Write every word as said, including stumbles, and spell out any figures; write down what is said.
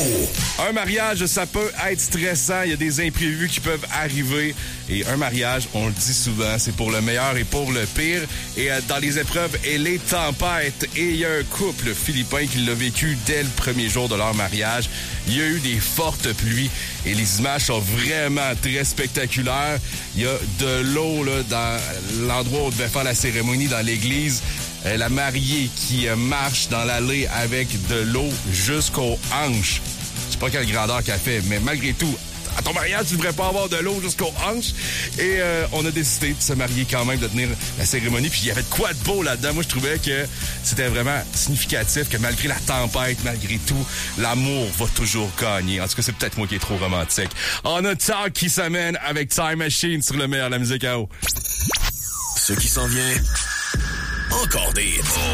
Un mariage, ça peut être stressant. Il y a des imprévus qui peuvent arriver. Et un mariage, on le dit souvent, c'est pour le meilleur et pour le pire. Et euh, dans les épreuves et les tempêtes. Et il y a un couple philippin qui l'a vécu dès le premier jour de leur mariage. Il y a eu des fortes pluies et les images sont vraiment très spectaculaires. Il y a de l'eau là, dans l'endroit où on devait faire la cérémonie dans l'église. Euh, la mariée qui euh, marche dans l'allée avec de l'eau jusqu'aux hanches. Je sais pas quelle grandeur qu'elle fait, mais malgré tout, à ton mariage, tu devrais pas avoir de l'eau jusqu'aux hanches. Et euh, on a décidé de se marier quand même, de tenir la cérémonie. Puis il y avait de quoi de beau là-dedans. Moi, je trouvais que c'était vraiment significatif que malgré la tempête, malgré tout, l'amour va toujours gagner. En tout cas, c'est peut-être moi qui est trop romantique. On a Talk qui s'amène avec Time Machine sur le meilleur de la musique à eau. Ce qui s'en vient, encore des...